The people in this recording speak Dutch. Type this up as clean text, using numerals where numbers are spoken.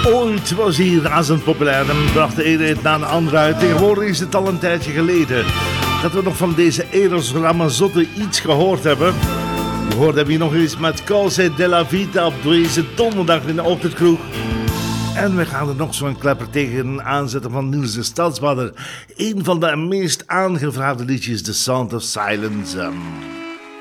Ooit was hij razend populair en bracht de ene na de andere uit. Tegenwoordig is het al een tijdje geleden dat we nog van deze Eros Ramazzotti iets gehoord hebben. Je hoort hem hier nog eens met Cose della Vita op deze donderdag in de ochtendkroeg. En we gaan er nog zo'n klepper tegen aanzetten van Niels de Stadsbader. Een van de meest aangevraagde liedjes, The Sound of Silence.